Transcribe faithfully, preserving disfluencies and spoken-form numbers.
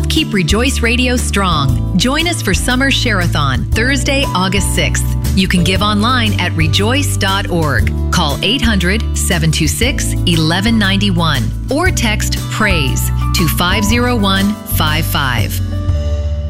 Help keep Rejoice Radio strong. Join us for Summer Share-a-thon, Thursday, August sixth. You can give online at rejoice dot org. Call eight hundred, seven two six, one one nine one or text PRAISE to five zero one five five.